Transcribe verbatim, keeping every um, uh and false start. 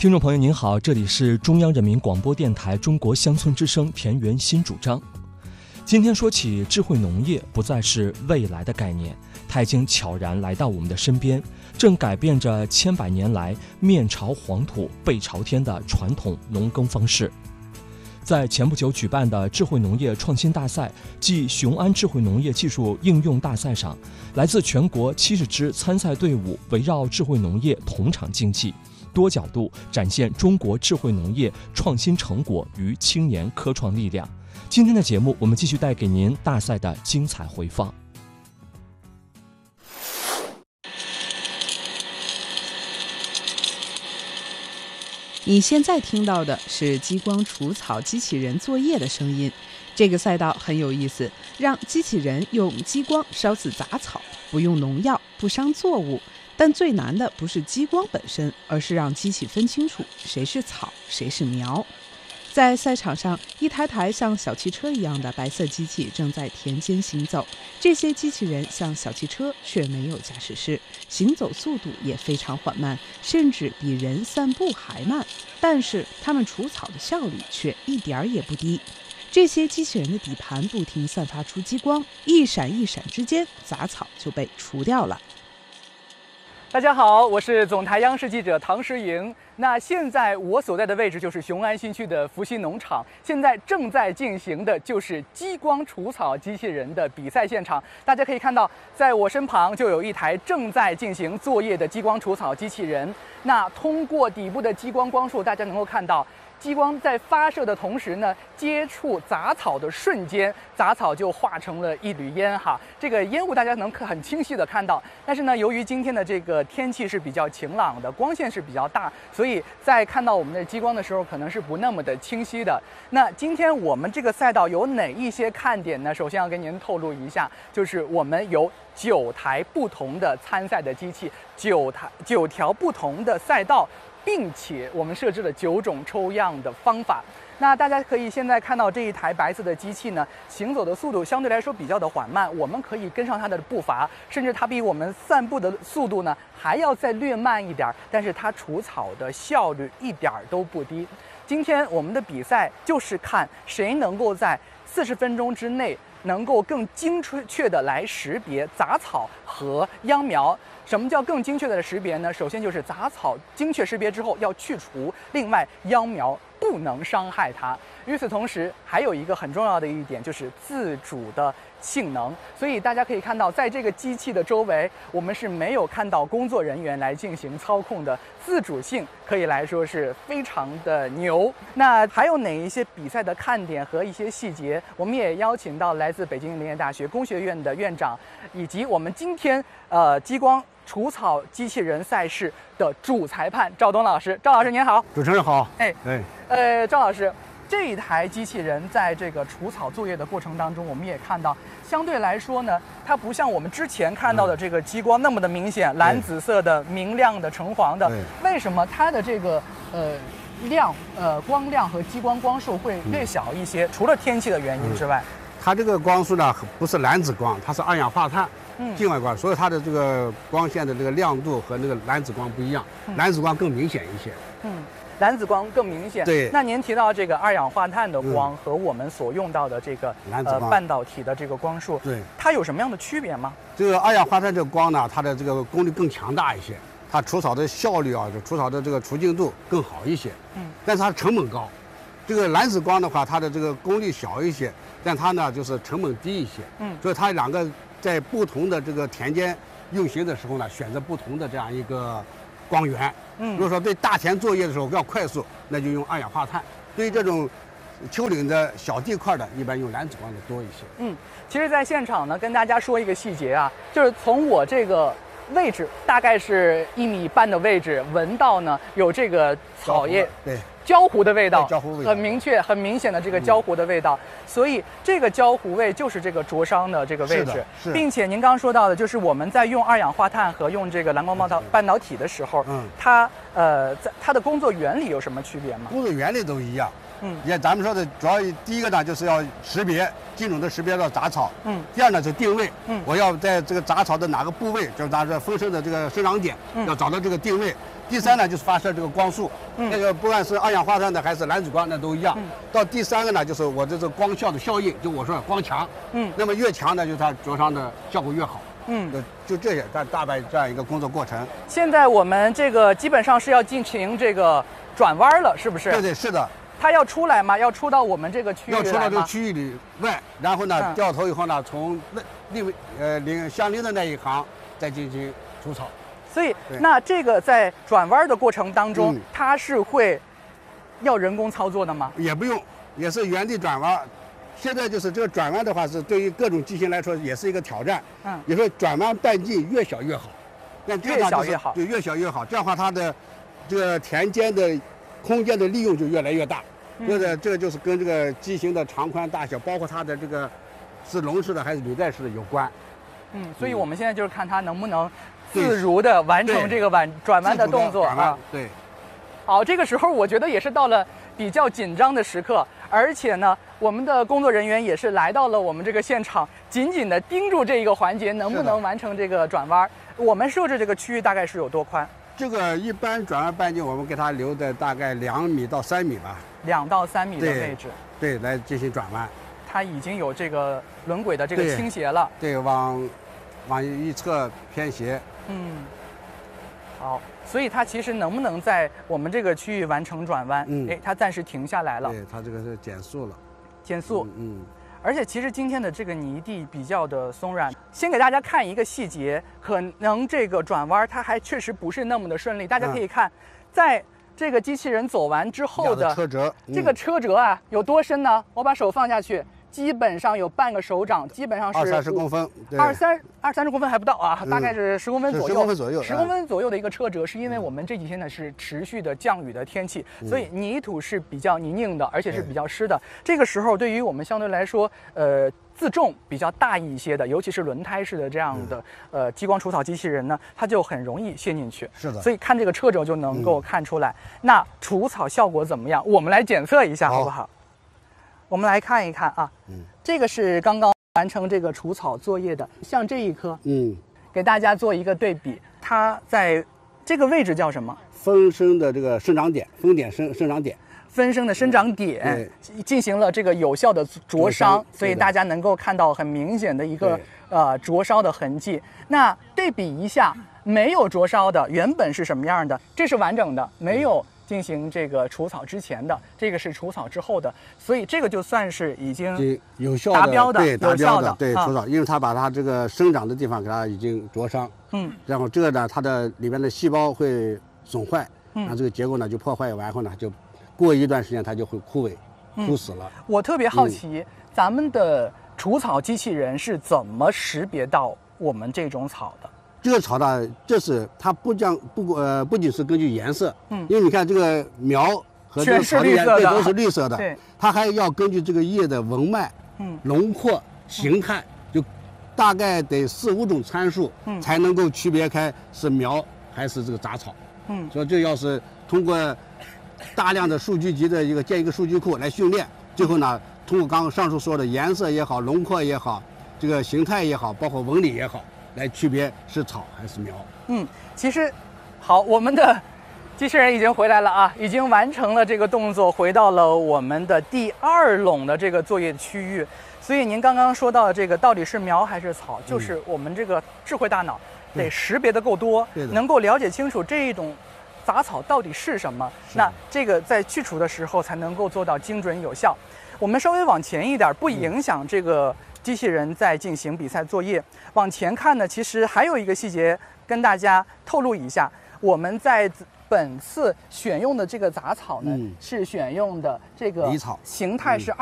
听众朋友您好，这里是中央人民广播电台中国乡村之声田园新主张。今天说起智慧农业，不再是未来的概念，它已经悄然来到我们的身边，正改变着千百年来面朝黄土背朝天的传统农耕方式。在前不久举办的智慧农业创新大赛暨雄安智慧农业技术应用大赛上，来自全国七十支参赛队伍围绕智慧农业同场竞技，多角度展现中国智慧农业创新成果与青年科创力量。今天的节目，我们继续带给您大赛的精彩回放。 你现在听到的是激光除草机器人作业的声音。这个赛道很有意思，让机器人用激光烧死杂草，不用农药，不伤作物。但最难的不是激光本身，而是让机器分清楚谁是草，谁是苗。在赛场上，一台台像小汽车一样的白色机器正在田间行走。这些机器人像小汽车，却没有驾驶室，行走速度也非常缓慢，甚至比人散步还慢。但是它们除草的效率却一点儿也不低。这些机器人的底盘不停散发出激光，一闪一闪之间，杂草就被除掉了。 大家好，我是总台央视记者唐诗莹。那现在我所在的位置就是雄安新区的福熙农场，现在正在进行的就是激光除草机器人的比赛现场。大家可以看到，在我身旁就有一台正在进行作业的激光除草机器人。那通过底部的激光光束，大家能够看到，激光在发射的同时呢，接触杂草的瞬间，杂草就化成了一缕烟哈。这个烟雾大家能很清晰的看到。但是呢，由于今天的这个天气是比较晴朗的，光线是比较大，所以在看到我们的激光的时候，可能是不那么的清晰的。那今天我们这个赛道有哪一些看点呢？首先要跟您透露一下，就是我们有九台不同的参赛的机器，九台九条不同的赛道。并且我们设置了九种抽样的方法。那大家可以现在看到这一台白色的机器呢，行走的速度相对来说比较的缓慢，我们可以跟上它的步伐，甚至它比我们散步的速度呢还要再略慢一点，但是它除草的效率一点都不低。今天我们的比赛就是看谁能够在四十分钟之内能够更精确的来识别杂草和秧苗。什么叫更精确的识别呢？首先就是杂草精确识别之后要去除，另外秧苗不能伤害它。与此同时，还有一个很重要的一点就是自主的性能。所以大家可以看到，在这个机器的周围，我们是没有看到工作人员来进行操控的，自主性可以来说是非常的牛。那还有哪一些比赛的看点和一些细节？我们也邀请到来自北京林业大学工学院的院长，以及我们今天呃激光除草机器人赛事的主裁判赵东老师。赵老师您好。 主持人好。 哎哎， 呃，赵老师，这一台机器人在这个除草作业的过程当中，我们也看到，相对来说呢，它不像我们之前看到的这个激光那么的明显，蓝紫色的、明亮的、橙黄的。为什么它的这个呃亮呃光亮和激光光束会略小一些？嗯、除了天气的原因之外， 嗯、它这个光束呢不是蓝紫光，它是二氧化碳。 嗯， 境外光，所以它的这个光线的这个亮度和那个蓝紫光不一样，嗯、蓝紫光更明显一些。 嗯，蓝紫光更明显。 对。 那您提到这个二氧化碳的光和我们所用到的这个、 蓝紫光、 呃、半导体的这个光束， 对， 它有什么样的区别吗？ 这个二氧化碳这个光呢，它的这个功率更强大一些，它除草的效率啊，就除草的这个除净度更好一些。嗯。但是它成本高。这个蓝紫光的话，它的这个功率小一些，但它呢就是成本低一些。嗯。所以它两个在不同的这个田间运行的时候呢，选择不同的这样一个光源。嗯。如果说对大田作业的时候要快速，那就用二氧化碳；对于这种丘陵的小地块的，一般用蓝紫光的多一些。 嗯。其实，在现场呢，跟大家说一个细节啊，就是从我这个位置，大概是一米半的位置，闻到呢有这个草叶。 对。 焦糊的味道， 焦糊味道很明确、很明显的这个焦糊的味道，嗯、所以这个焦糊味就是这个灼伤的这个位置，并且您刚刚说到的，就是我们在用二氧化碳和用这个蓝光半导半导体的时候，嗯，它呃，在它的工作原理有什么区别吗？ 工作原理都一样。嗯，你看咱们说的主要第一个呢，就是要识别精准的识别到杂草。嗯。第二呢，就定位。嗯。我要在这个杂草的哪个部位，就是咱说风声的这个生长点，嗯、要找到这个定位。 第三呢就是发射这个光束， 嗯那个不管是二氧化碳的还是蓝紫光，那都一样。 嗯到第三个呢，就是我这个光效的效应，就我说的光强。 嗯那么越强呢，就是它灼伤的效果越好。 嗯， 就就这些，大大概这样一个工作过程。 现在我们这个基本上是要进行这个转弯了，是不是？ 对对，是的。 它要出来吗？要出到我们这个区域来吗？ 要出到这个区域里外，然后呢， 嗯掉头以后呢，从那另呃邻相邻的那一行再进行除草。 所以， 对那这个在转弯的过程当中， 嗯它是会要人工操作的吗？ 也不用，也是原地转弯。现在就是这个转弯的话，是对于各种机型来说也是一个挑战。 嗯， 也说转弯半径越小越好，那这样的话就是越小越好对，越小越好。这样的话，它的这个田间的空间的利用就越来越大。 嗯这个这个就是跟这个机型的长宽大小，包括它的这个是笼式的还是履带式的有关。 嗯，所以我们现在就是看它能不能对自如的完成对这个弯转弯的动作转弯啊。 对。 好，这个时候我觉得也是到了比较紧张的时刻，而且呢，我们的工作人员也是来到了我们这个现场，紧紧的盯住这一个环节能不是的能完成这个转弯。我们设置这个区域大概是有多宽？ 这个一般转弯半径我们给它留在大概两米到三米吧， 两到三米的对位置， 对，来进行转弯。 它已经有这个轮轨的这个对倾斜了。 对，往往一侧偏斜。 嗯，好，所以它其实能不能在我们这个区域完成转弯？ 嗯哎，它暂时停下来了， 对，它这个是减速了。 减速。 嗯。嗯而且其实今天的这个泥地比较的松软，先给大家看一个细节，可能这个转弯它还确实不是那么的顺利。大家可以看，在这个机器人走完之后压的车辙，嗯这个车辙啊，有多深呢？我把手放下去，基本上有半个手掌，基本上是二三十公分，对二三二三十公分还不到啊， 嗯大概是十公分左右， 是十公分左右十公分左右的一个车辙，是因为我们这几天呢是持续的降雨的天气，所以泥土是比较泥泞的，而且是比较湿的。这个时候对于我们相对来说，呃。自重比较大一些的，尤其是轮胎式的这样的、嗯、呃激光除草机器人呢，它就很容易陷进去。 是的， 所以看这个车轴就能够看出来。嗯、那除草效果怎么样？我们来检测一下，好不好？我们来看一看啊，嗯，这个是刚刚完成这个除草作业的，像这一棵，嗯，给大家做一个对比，它在这个位置叫什么？ 分生的这个生长点，分点生生长点。 分生的生长点进行了这个有效的灼伤，所以大家能够看到很明显的一个呃灼烧的痕迹。那对比一下没有灼烧的原本是什么样的？这是完整的，没有进行这个除草之前的，这个是除草之后的，所以这个就算是已经有效达标的， 对达标的对除草，因为它把它这个生长的地方给它已经灼伤，嗯，然后这个呢，它的里面的细胞会损坏，然后这个结构呢就破坏完后呢就。过一段时间它就会枯萎、枯死了。 嗯、我特别好奇，嗯、咱们的除草机器人是怎么识别到我们这种草的？ 这个草呢，这是它不将不呃不仅是根据颜色，嗯，因为你看这个苗和这个草的颜色都是绿色的， 对， 它还要根据这个叶的纹脉、嗯、轮廓、形态，嗯、就大概得四五种参数，嗯，才能够区别开是苗还是这个杂草，嗯，所以这要是通过。大量的数据集的一个建一个数据库来训练，最后呢，通过刚刚上述说的颜色也好、轮廓也好、这个形态也好，包括纹理也好，来区别是草还是苗。 嗯，其实，好，我们的机器人已经回来了啊，已经完成了这个动作，回到了我们的第二垄的这个作业区域。所以您刚刚说到的这个到底是苗还是草，就是我们这个智慧大脑得识别的够多，能够了解清楚这一种。杂草到底是什么？那这个在去除的时候才能够做到精准有效。我们稍微往前一点，不影响这个机器人在进行比赛作业。往前看呢，其实还有一个细节跟大家透露一下，我们在本次选用的这个杂草呢，嗯、是选用的这个狸草， 形态是二。